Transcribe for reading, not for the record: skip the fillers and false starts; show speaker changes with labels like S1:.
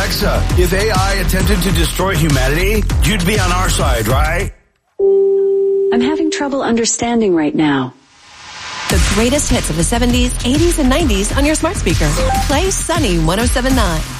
S1: Alexa, if AI attempted to destroy humanity, you'd be on our side, right?
S2: I'm having trouble understanding right now.
S3: The greatest hits of the 70s, 80s, and 90s on your smart speaker. Play Sunny 107.9.